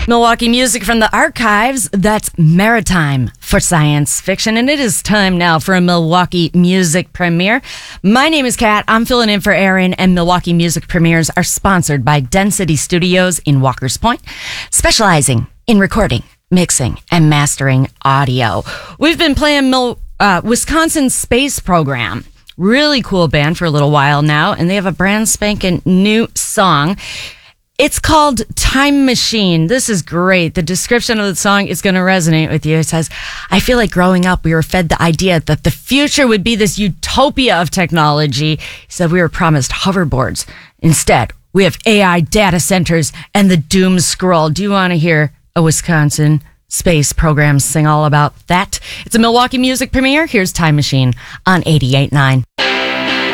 Milwaukee music from the archives. That's Maritime for science fiction. And it is time now for a Milwaukee music premiere. My name is Kat. I'm filling in for Aaron, and Milwaukee music premieres are sponsored by Density Studios in Walker's Point, specializing in recording, mixing, and mastering audio. We've been playing Wisconsin Space Program. Really cool band for a little while now, and they have a brand spanking new song. It's called Time Machine. This is great. The description of the song is going to resonate with you. It says, I feel like growing up, we were fed the idea that the future would be this utopia of technology. He said we were promised hoverboards. Instead, we have AI data centers and the doom scroll. Do you want to hear a Wisconsin Space Program sing all about that? It's a Milwaukee music premiere. Here's Time Machine on 88.9.